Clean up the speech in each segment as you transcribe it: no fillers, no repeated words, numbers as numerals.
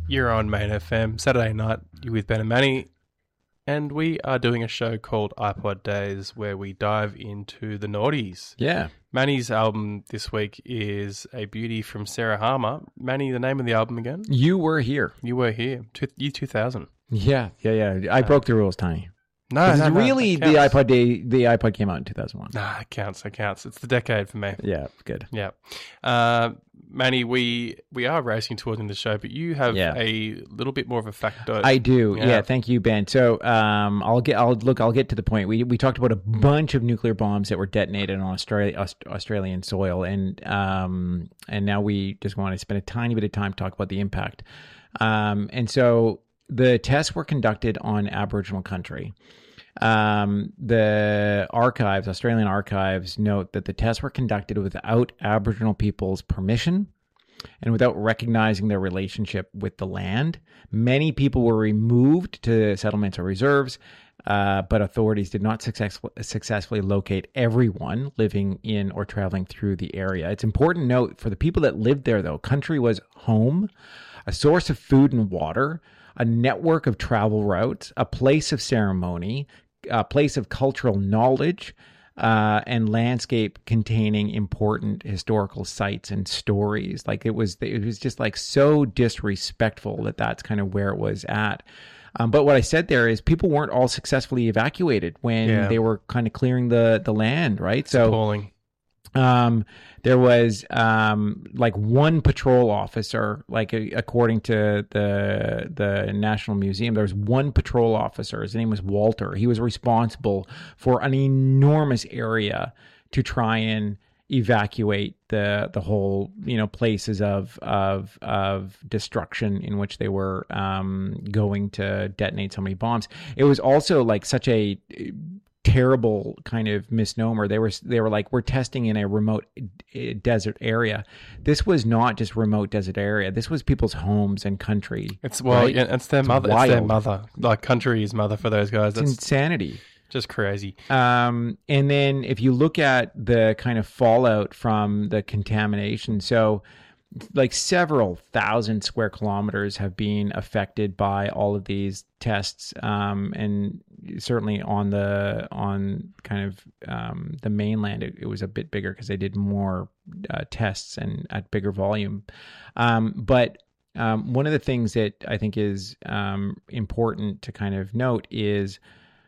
You're on Main FM, Saturday night, you're with Ben and Manny, and we are doing a show called iPod Days where we dive into the noughties. Yeah. Manny's album this week is A Beauty from Sarah Harmer. Manny, the name of the album again? You Were Here. You Were Here, year 2000. Yeah. I broke the rules, Tiny. No, really, that counts. the iPod came out in 2001. Nah, it counts. It's the decade for me. Yeah, good. Yeah. Manny, we are racing towards the show, but you have a little bit more of a factor. I do. Yeah. Thank you, Ben. So, I'll get to the point. We talked about a bunch of nuclear bombs that were detonated on Australian soil, and now we just want to spend a tiny bit of time to talk about the impact. And so the tests were conducted on Aboriginal country. The Australian archives note that the tests were conducted without Aboriginal people's permission and without recognizing their relationship with the land. Many people were removed to settlements or reserves, but authorities did not successfully locate everyone living in or traveling through the area. It's important to note for the people that lived there, though, country was home, a source of food and water, a network of travel routes, a place of ceremony, a place of cultural knowledge, and landscape containing important historical sites and stories. Like it was just like so disrespectful that that's kind of where it was at. But what I said there is people weren't all successfully evacuated when they were kind of clearing the land, right? It's appalling. There was like one patrol officer, like according to the National Museum, there was one patrol officer. His name was Walter. He was responsible for an enormous area to try and evacuate the whole places of destruction in which they were going to detonate so many bombs. It was also like such a terrible kind of misnomer. They were like, we're testing in a remote desert area. This was not just remote desert area. This was people's homes and country. It's right? It's their mother. Wild. It's their mother. Like country is mother for those guys. It's insanity. Just crazy. And then if you look at the kind of fallout from the contamination, so like several thousand square kilometers have been affected by all of these tests, and certainly on the mainland it was a bit bigger because they did more tests and at bigger volume. But one of the things that I think is important to kind of note is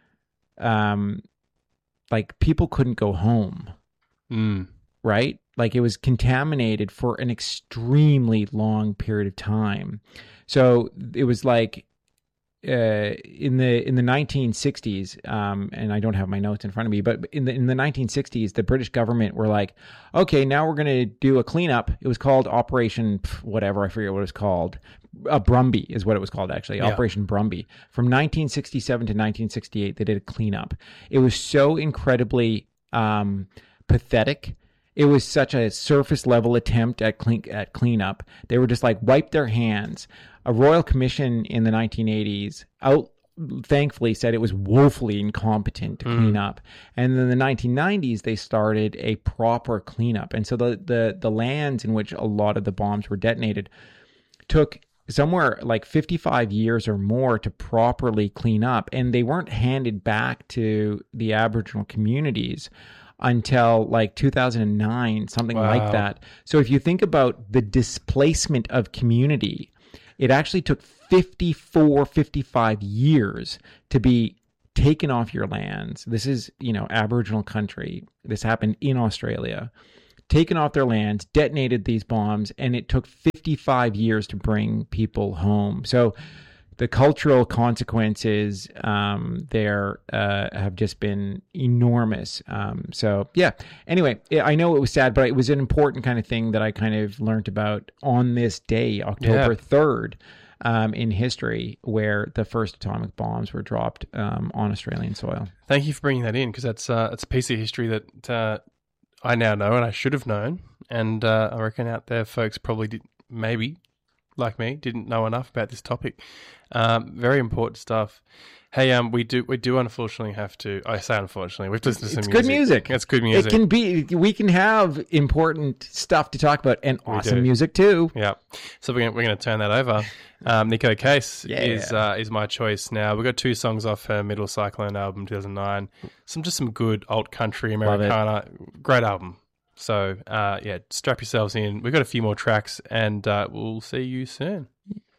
like people couldn't go home, right? Like it was contaminated for an extremely long period of time. So it was like in the 1960s, and I don't have my notes in front of me, but in the 1960s, the British government were like, okay, now we're going to do a cleanup. It was called Operation whatever, I forget what it was called. Brumby is what it was called, actually. Yeah. Operation Brumby. From 1967 to 1968, they did a cleanup. It was so incredibly pathetic. It was such a surface level attempt at cleanup. They were just like wipe their hands. A royal commission in the 1980s thankfully said it was woefully incompetent to clean up. And in the 1990s, they started a proper cleanup. And so the lands in which a lot of the bombs were detonated took somewhere like 55 years or more to properly clean up. And they weren't handed back to the Aboriginal communities until like 2009, something like that. So if you think about the displacement of community, it actually took 55 years to be taken off your lands. This is, Aboriginal country. This happened in Australia. Taken off their lands, detonated these bombs, and it took 55 years to bring people home. So the cultural consequences there have just been enormous. Anyway, I know it was sad, but it was an important kind of thing that I kind of learned about on this day, October 3rd, in history, where the first atomic bombs were dropped on Australian soil. Thank you for bringing that in, because it's a piece of history that I now know and I should have known. And I reckon out there folks probably maybe like me, didn't know enough about this topic. Very important stuff. Hey, we do unfortunately have to. I say unfortunately, we've listened to some music. It's good music. It's good music. It can be. We can have important stuff to talk about and awesome music too. Yeah. So we're going to turn that over. Nico Case is my choice now. We've got 2 songs off her Middle Cyclone album, 2009. Some good alt country Americana. Great album. So strap yourselves in. We've got a few more tracks, and we'll see you soon.